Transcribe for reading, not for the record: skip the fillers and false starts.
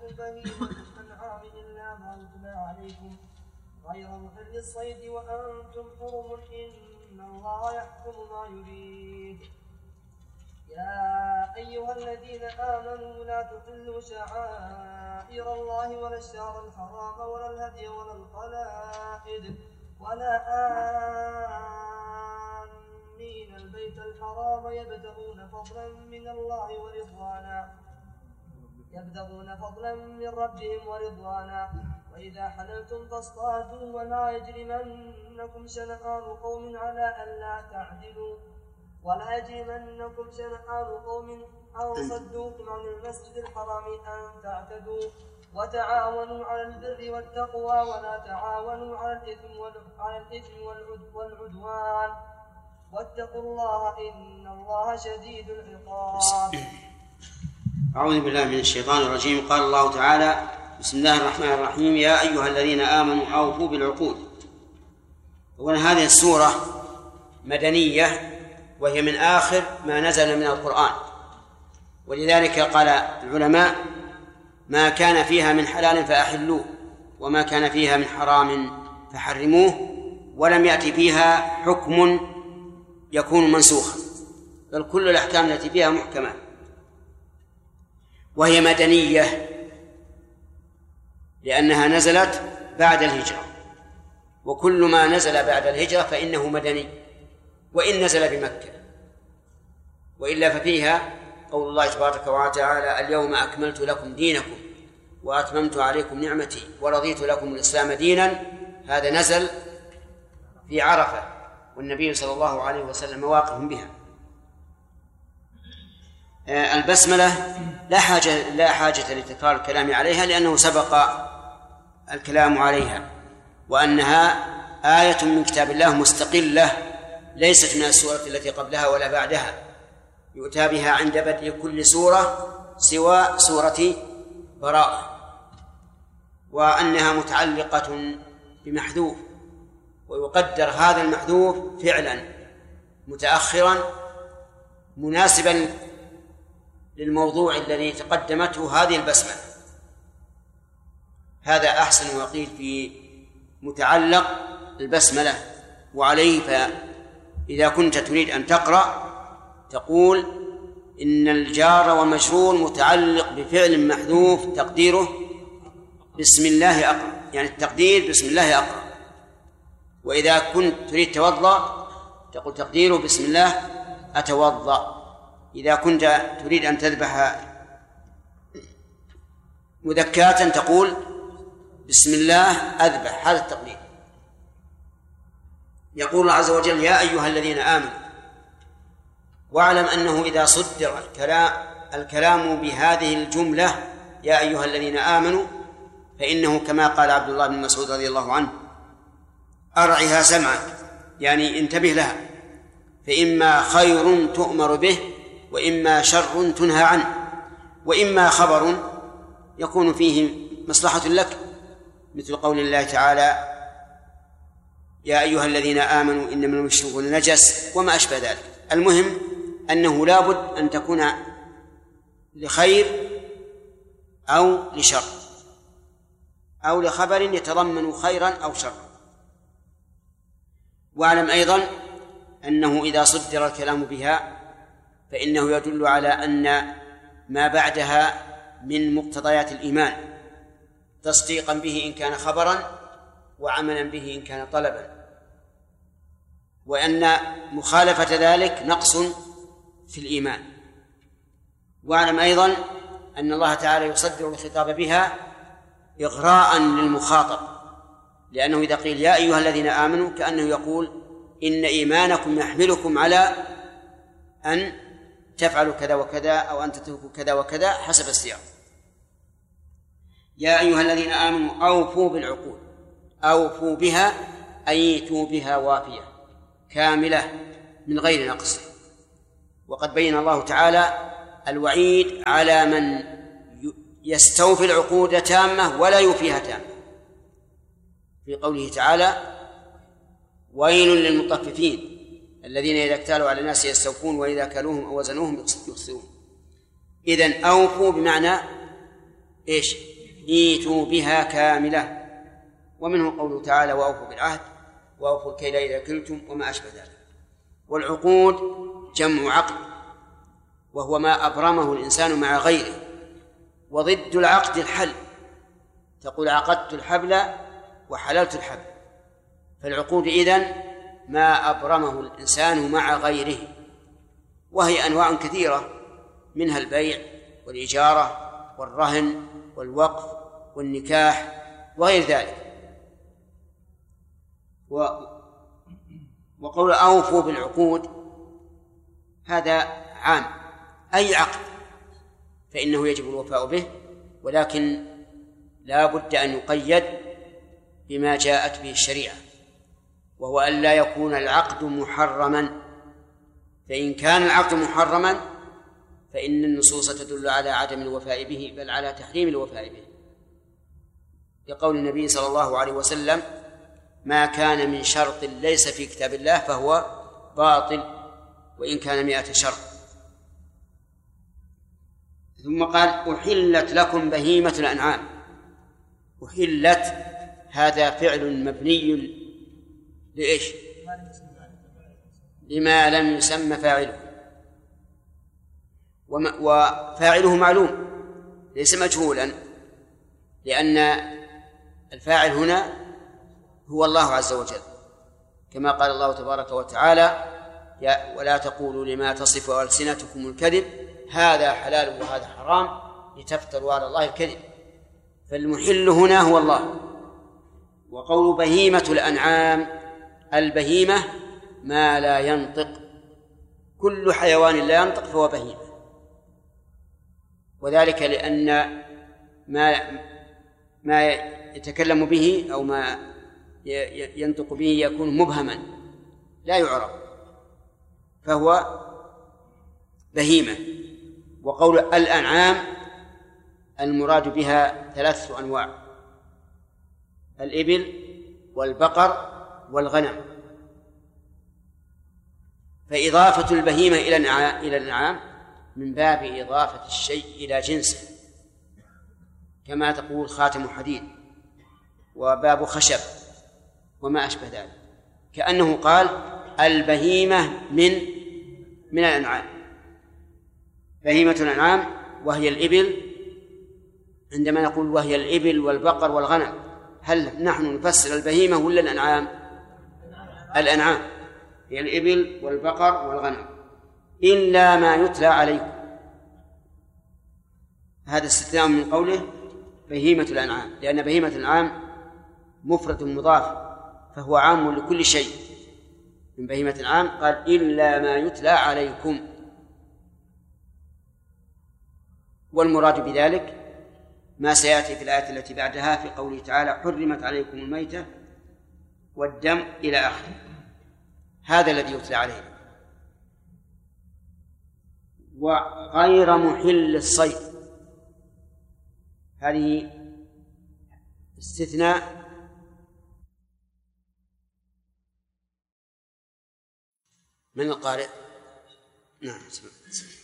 لكم بهيمة الأنعام إلا ما يتلى عليكم غير محل الصيد وأنتم حرم إن الله يحكم ما يريد. يا أيها الذين آمنوا لا تحلوا شعائر الله ولا الشهر الحرام ولا الهدي ولا القلائد ولا آمين البيت الحرام يبتغون فضلا من الله ورضوانا من ربهم ورضوانا. وإذا حللتم فاصطادوا ولا يجرمنكم شنآن قوم على ألا تعدلوا ولا يجرمنكم شنآن قوم أن صدوكم عن المسجد الحرام أن تعتدوا وتعاونوا على البر والتقوى ولا تعاونوا على الإثم والعدوان واتقوا الله إن الله شديد العقاب. أعوذ بالله من الشيطان الرجيم. قال الله تعالى: بسم الله الرحمن الرحيم. يا أيها الذين آمنوا أوفوا بالعقود. وهذه السورة مدنية وهي من آخر ما نزل من القرآن، ولذلك قال العلماء: ما كان فيها من حلال فأحلوه وما كان فيها من حرام فحرموه، ولم يأتي فيها حكم يكون منسوخا، بل كل الأحكام التي فيها محكمة. وهي مدنية لأنها نزلت بعد الهجرة، وكل ما نزل بعد الهجرة فإنه مدني وإن نزل بمكة، وإلا ففيها قول الله تبارك وتعالى: اليوم أكملت لكم دينكم وأتممت عليكم نعمتي ورضيت لكم الإسلام دينا. هذا نزل في عرفة والنبي صلى الله عليه وسلم واقف بها. البسملة لا حاجة لتكرار الكلام عليها لأنه سبق الكلام عليها، وأنها آية من كتاب الله مستقلة ليست من السورة التي قبلها ولا بعدها، يؤتى بها عند بدء كل سورة سوى سورة براءة، وأنها متعلقة بمحذوف، ويقدر هذا المحذوف فعلا متأخرا مناسبا للموضوع الذي تقدمته هذه البسملة. هذا أحسن وقيل في متعلق البسملة. وعليه فإذا كنت تريد أن تقرأ تقول: إن الجار والمجرور متعلق بفعل محذوف تقديره بسم الله أقرأ، يعني التقدير بسم الله أقرأ. وإذا كنت تريد توضأ تقول تقديره بسم الله أتوضأ. إذا كنت تريد أن تذبح مذكاة تقول بسم الله أذبح. هذا التقدير. يقول الله عز وجل: يا أيها الذين آمنوا. واعلم أنه إذا صدر الكلام بهذه الجملة يا أيها الذين آمنوا فإنه كما قال عبد الله بن مسعود رضي الله عنه: أرعها سمعك، يعني انتبه لها، فإما خير تؤمر به وإما شر تنهى عنه، وإما خبر يكون فيه مصلحة لك، مثل قول الله تعالى: يا أيها الذين آمنوا إنما المشركون نجس وما أشبه ذلك. المهم أنه لا بد أن تكون لخير أو لشر أو لخبر يتضمن خيرا أو شرا. واعلم أيضا أنه إذا صدر الكلام بها فإنه يدل على أن ما بعدها من مقتضيات الإيمان، تصديقا به إن كان خبرا وعملا به إن كان طلبا، وأن مخالفة ذلك نقص في الإيمان. واعلم أيضا أن الله تعالى يصدر الخطاب بها إغراء للمخاطب، لأنه إذا قيل يا أيها الذين آمنوا كأنه يقول إن إيمانكم يحملكم على أن تفعلوا كذا وكذا أو أن تتركوا كذا وكذا حسب السياق. يا أيها الذين آمنوا أوفوا بالعقود. أوفوا بها أي ائتوا بها وافية كاملة من غير نقص. وقد بين الله تعالى الوعيد على من يستوفي العقود تامة ولا يوفيها تامة، في قوله تعالى: ويل للمطففين الذين إذا اكتالوا على الناس يستوفون وإذا كالوهم أو وزنوهم يخسرون. إذن أوفوا بمعنى إيش؟ ائتوا بها كاملة. ومنه قوله تعالى وأوفوا بالعهد وأوفوا الكيل إذا كلتم وما أشبه ذلك. والعقود جمع عقد، وهو ما أبرمه الإنسان مع غيره، وضد العقد الحل، تقول عقدت الحبل وحللت الحبل. فالعقود إذن ما أبرمه الإنسان مع غيره، وهي أنواع كثيرة، منها البيع والإجارة والرهن والوقف والنكاح وغير ذلك. وقول أوفوا بالعقود هذا عام، أي عقد فإنه يجب الوفاء به، ولكن لا بد أن يقيد بما جاءت به الشريعة، وهو أن لا يكون العقد محرما. فإن كان العقد محرما فإن النصوص تدل على عدم الوفاء به، بل على تحريم الوفاء به، لقول النبي صلى الله عليه وسلم ما كان من شرط ليس في كتاب الله فهو باطل وإن كان 100 شرط. ثم قال أحلت لكم بهيمة الأنعام. أحلت هذا فعل مبني لإيش؟ لما لم يسمى فاعله، وفاعله معلوم ليس مجهولا، لأن الفاعل هنا هو الله عز وجل، كما قال الله تبارك وتعالى ولا تقولوا لما تصف ألسنتكم الكذب هذا حلال وهذا حرام لتفتروا على الله الكذب. فالمحل هنا هو الله. وقول بهيمة الأنعام، البهيمة ما لا ينطق، كل حيوان لا ينطق فهو بهيمة، وذلك لأن ما يتكلم به أو ما ينطق به يكون مبهما لا يعرف، فهو بهيمة. وقول الأنعام المراد بها 3 أنواع: الإبل والبقر والغنم. فإضافة البهيمة إلى الأنعام من باب إضافة الشيء إلى جنسه، كما تقول خاتم حديد وباب خشب وما أشبه ذلك، كأنه قال البهيمة من الأنعام. بهيمة الأنعام وهي الإبل، عندما نقول وهي الإبل والبقر والغنم، هل نحن نفسر البهيمة ولا الأنعام؟ الأنعام هي الإبل والبقر والغنم، إلا ما يتلى عليكم، هذا استثناء من قوله بهيمة الأنعام، لأن بهيمة الأنعام مفرد مضاف فهو عام لكل شيء. من بهيمة الأنعام قال إلا ما يتلى عليكم، والمراد بذلك ما سيأتي في الآية التي بعدها في قوله تعالى حرمت عليكم الميتة والدم إلى آخره، هذا الذي يتلى عليه. وغير محل الصيد، هذه استثناء من القارئ. نعم.